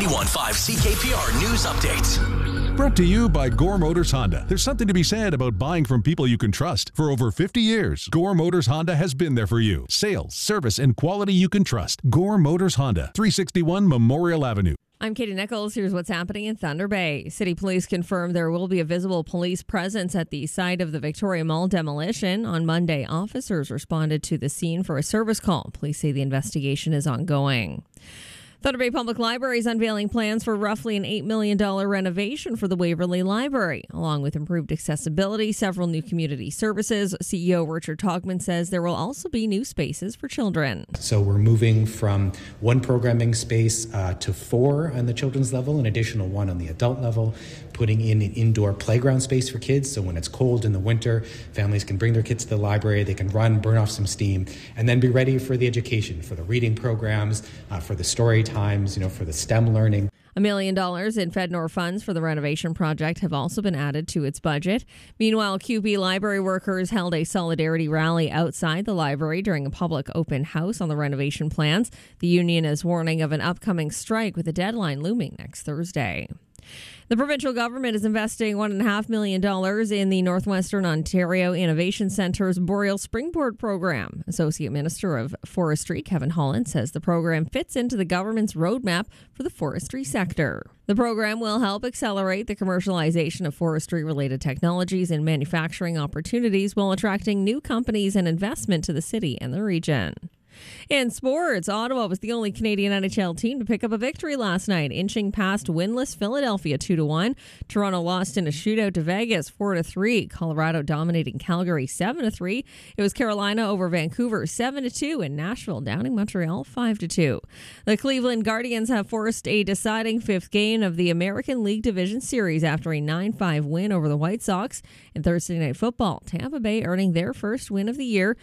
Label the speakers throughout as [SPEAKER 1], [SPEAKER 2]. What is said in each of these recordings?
[SPEAKER 1] 91.5 CKPR News Updates.
[SPEAKER 2] Brought to you by Gore Motors Honda. There's something to be said about buying from people you can trust. For over 50 years, Gore Motors Honda has been there for you. Sales, service, and quality you can trust. Gore Motors Honda, 361 Memorial Avenue.
[SPEAKER 3] I'm Katie Nichols. Here's what's happening in Thunder Bay. City Police confirm there will be a visible police presence at the site of the Victoria Mall demolition. On Monday, officers responded to the scene for a service call. Police say the investigation is ongoing. Thunder Bay Public Library is unveiling plans for roughly an $8 million renovation for the Waverley Library. Along with improved accessibility, several new community services, CEO Richard Togman says there will also be new spaces for children.
[SPEAKER 4] So we're moving from one programming space to 4 on the children's level, an additional 1 on the adult level, putting in an indoor playground space for kids. So when it's cold in the winter, families can bring their kids to the library, they can run, burn off some steam, and then be ready for the education, for the reading programs, for the story times, for the STEM learning.
[SPEAKER 3] $1 million in FedNor funds for the renovation project have also been added to its budget. Meanwhile, QB library workers held a solidarity rally outside the library during a public open house on the renovation plans. The union is warning of an upcoming strike with a deadline looming next Thursday. The provincial government is investing $1.5 million in the Northwestern Ontario Innovation Centre's Boreal Springboard program. Associate Minister of Forestry Kevin Holland says the program fits into the government's roadmap for the forestry sector. The program will help accelerate the commercialization of forestry-related technologies and manufacturing opportunities while attracting new companies and investment to the city and the region. In sports, Ottawa was the only Canadian NHL team to pick up a victory last night, inching past winless Philadelphia 2-1. Toronto lost in a shootout to Vegas 4-3. Colorado dominating Calgary 7-3. It was Carolina over Vancouver 7-2, and Nashville downing Montreal 5-2. The Cleveland Guardians have forced a deciding 5th game of the American League Division Series after a 9-5 win over the White Sox. In Thursday Night Football, Tampa Bay earning their first win of the year,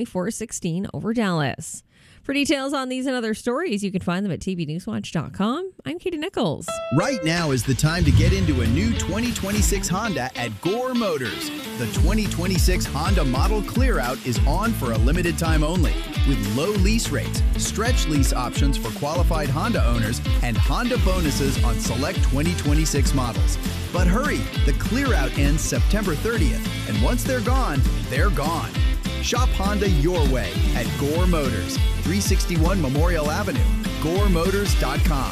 [SPEAKER 3] 24-16 over Dallas. For details on these and other stories, you can find them at tvnewswatch.com. I'm Katie Nichols.
[SPEAKER 5] Right now is the time to get into a new 2026 Honda at Gore Motors. The 2026 Honda Model Clearout is on for a limited time only, with low lease rates, stretch lease options for qualified Honda owners, and Honda bonuses on select 2026 models. But hurry, the Clearout ends September 30th, and once they're gone, they're gone. Shop Honda your way at Gore Motors, 361 Memorial Avenue, goremotors.com.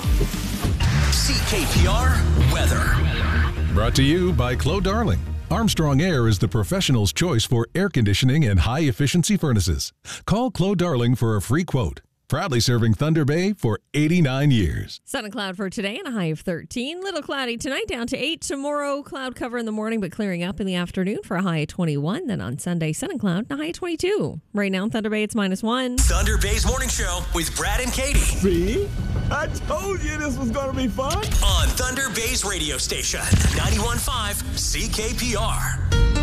[SPEAKER 1] CKPR Weather.
[SPEAKER 2] Brought to you by Claude Darling. Armstrong Air is the professional's choice for air conditioning and high-efficiency furnaces. Call Claude Darling for a free quote. Proudly serving Thunder Bay for 89 years.
[SPEAKER 3] Sun and cloud for today and a high of 13. Little cloudy tonight, down to 8. Tomorrow, cloud cover in the morning, but clearing up in the afternoon for a high of 21. Then on Sunday, sun and cloud and a high of 22. Right now in Thunder Bay, it's -1.
[SPEAKER 1] Thunder Bay's Morning Show with Brad and Katie.
[SPEAKER 6] See? I told you this was going to be fun.
[SPEAKER 1] On Thunder Bay's radio station, 91.5 CKPR.